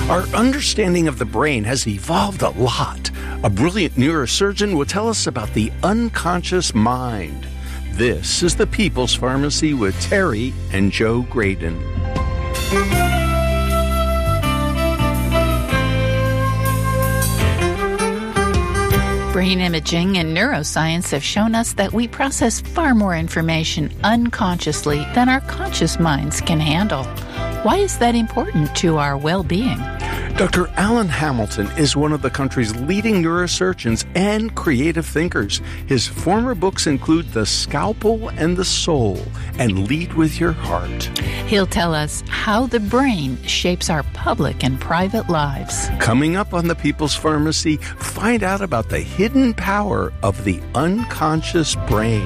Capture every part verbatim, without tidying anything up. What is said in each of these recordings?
Our understanding of the brain has evolved a lot. A brilliant neurosurgeon will tell us about the unconscious mind. This is the People's Pharmacy with Terry and Joe Graydon. Brain imaging and neuroscience have shown us that we process far more information unconsciously than our conscious minds can handle. Why is that important to our well-being? Doctor Alan Hamilton is one of the country's leading neurosurgeons and creative thinkers. His former books include The Scalpel and the Soul and Lead with Your Heart. He'll tell us how the brain shapes our public and private lives. Coming up on the People's Pharmacy, find out about the hidden power of the unconscious brain.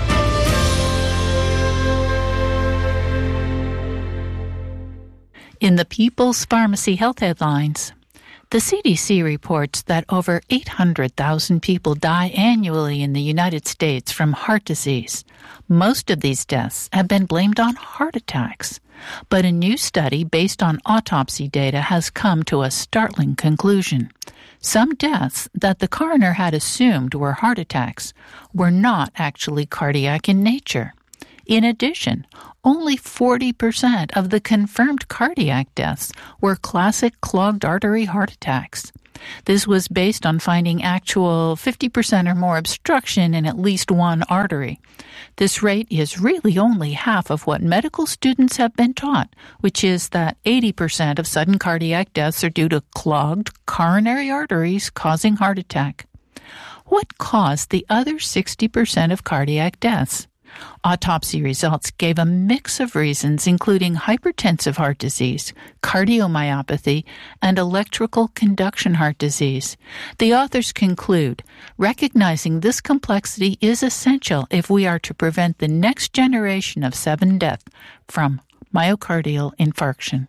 In the People's Pharmacy Health Headlines, the C D C reports that over eight hundred thousand people die annually in the United States from heart disease. Most of these deaths have been blamed on heart attacks. But a new study based on autopsy data has come to a startling conclusion. Some deaths that the coroner had assumed were heart attacks were not actually cardiac in nature. In addition, only forty percent of the confirmed cardiac deaths were classic clogged artery heart attacks. This was based on finding actual fifty percent or more obstruction in at least one artery. This rate is really only half of what medical students have been taught, which is that eighty percent of sudden cardiac deaths are due to clogged coronary arteries causing heart attack. What caused the other sixty percent of cardiac deaths? Autopsy results gave a mix of reasons, including hypertensive heart disease, cardiomyopathy, and electrical conduction heart disease. The authors conclude, recognizing this complexity is essential if we are to prevent the next generation of sudden death from myocardial infarction.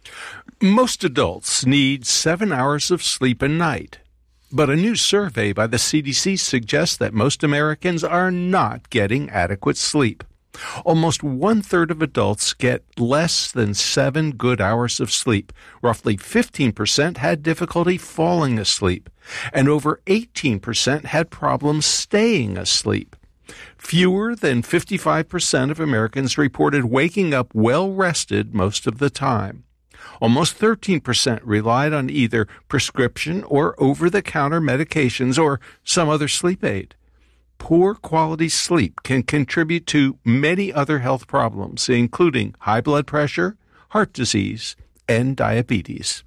Most adults need seven hours of sleep a night. But a new survey by the C D C suggests that most Americans are not getting adequate sleep. Almost one-third of adults get less than seven good hours of sleep. Roughly fifteen percent had difficulty falling asleep, and over eighteen percent had problems staying asleep. Fewer than fifty-five percent of Americans reported waking up well-rested most of the time. Almost thirteen percent relied on either prescription or over-the-counter medications or some other sleep aid. Poor quality sleep can contribute to many other health problems, including high blood pressure, heart disease, and diabetes.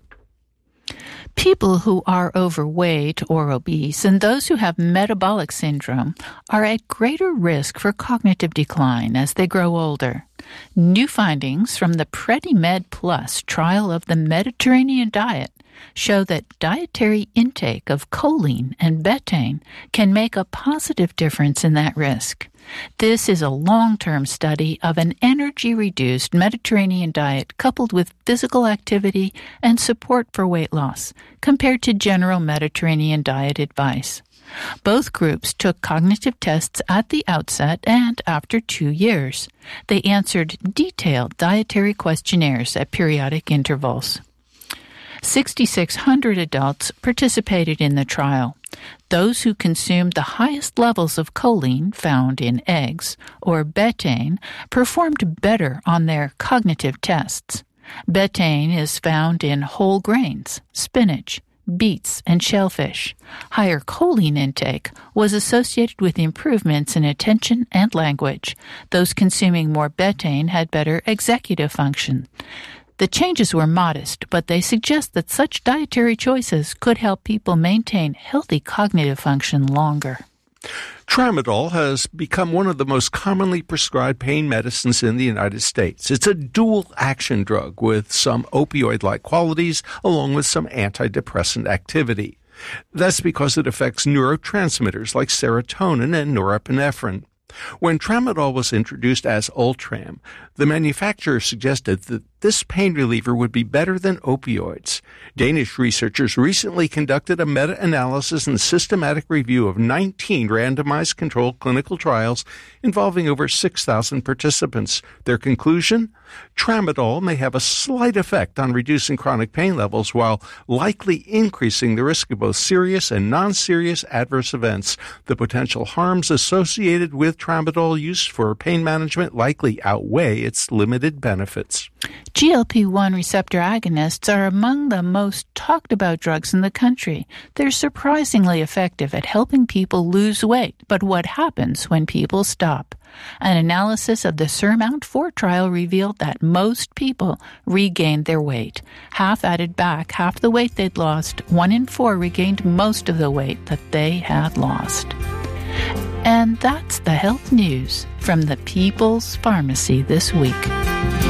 People who are overweight or obese and those who have metabolic syndrome are at greater risk for cognitive decline as they grow older. New findings from the PREDIMED Plus trial of the Mediterranean diet show that dietary intake of choline and betaine can make a positive difference in that risk. This is a long-term study of an energy-reduced Mediterranean diet coupled with physical activity and support for weight loss, compared to general Mediterranean diet advice. Both groups took cognitive tests at the outset and after two years. They answered detailed dietary questionnaires at periodic intervals. six thousand six hundred adults participated in the trial. Those who consumed the highest levels of choline found in eggs or betaine performed better on their cognitive tests. Betaine is found in whole grains, spinach, beets, and shellfish. Higher choline intake was associated with improvements in attention and language. Those consuming more betaine had better executive function. The changes were modest, but they suggest that such dietary choices could help people maintain healthy cognitive function longer. Tramadol has become one of the most commonly prescribed pain medicines in the United States. It's a dual-action drug with some opioid-like qualities along with some antidepressant activity. That's because it affects neurotransmitters like serotonin and norepinephrine. When Tramadol was introduced as Ultram, the manufacturer suggested that this pain reliever would be better than opioids. Danish researchers recently conducted a meta-analysis and systematic review of nineteen randomized controlled clinical trials involving over six thousand participants. Their conclusion? Tramadol may have a slight effect on reducing chronic pain levels while likely increasing the risk of both serious and non-serious adverse events. The potential harms associated with tramadol use for pain management likely outweigh its limited benefits. G L P one receptor agonists are among the most talked about drugs in the country. They're surprisingly effective at helping people lose weight. But what happens when people stop? An analysis of the SURMOUNT four trial revealed that most people regained their weight. Half added back half the weight they'd lost. One in four regained most of the weight that they had lost. And that's the health news from the People's Pharmacy this week.